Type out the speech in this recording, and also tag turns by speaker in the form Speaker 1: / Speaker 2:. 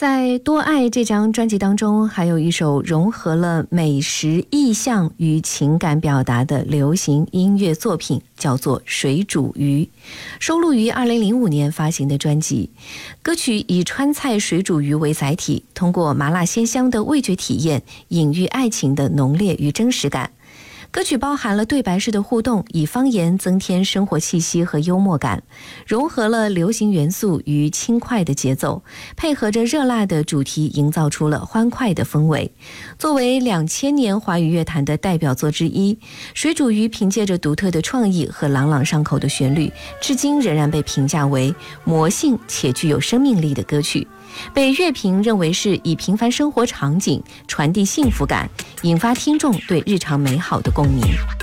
Speaker 1: 在多爱这张专辑当中，还有一首融合了美食意象与情感表达的流行音乐作品，叫做《水煮鱼》，收录于2005年发行的专辑。歌曲以川菜水煮鱼为载体，通过麻辣鲜香的味觉体验，隐喻爱情的浓烈与真实感。歌曲包含了对白式的互动，以方言增添生活气息和幽默感，融合了流行元素与轻快的节奏，配合着热辣的主题，营造出了欢快的氛围。作为2000年华语乐坛的代表作之一，水煮鱼凭借着独特的创意和朗朗上口的旋律，至今仍然被评价为魔性且具有生命力的歌曲，被乐评认为是以平凡生活场景传递幸福感，引发听众对日常美好的共鸣。